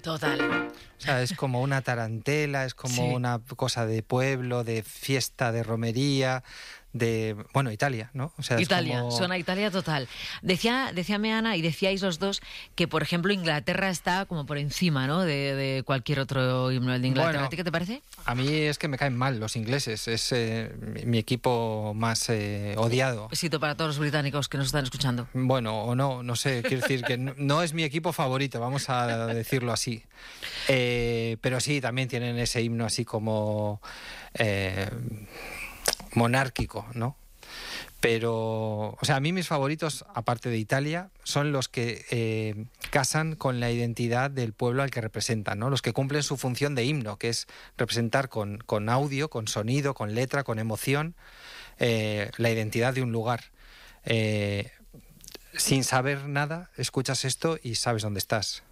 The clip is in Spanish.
Total. O sea, es como una tarantela, es como Sí. una cosa de pueblo, de fiesta, de romería, bueno, Italia, ¿no? O sea, es Italia, como... suena a Italia total. Decíame Ana, y decíais los dos, que por ejemplo Inglaterra está como por encima, ¿no? De cualquier otro himno, el de Inglaterra. Bueno, ¿A ti qué te parece? a mí es que me caen mal los ingleses, es mi equipo más odiado. Besito para todos los británicos que nos están escuchando. Bueno, o no sé, quiero decir que no es mi equipo favorito, vamos a decirlo así. Pero sí, también tienen ese himno así como monárquico, ¿no? Pero, o sea, a mí mis favoritos, aparte de Italia, son los que casan con la identidad del pueblo al que representan, ¿no? Los que cumplen su función de himno, que es representar con audio, con sonido, con letra, con emoción, la identidad de un lugar. Sin saber nada, escuchas esto y sabes dónde estás.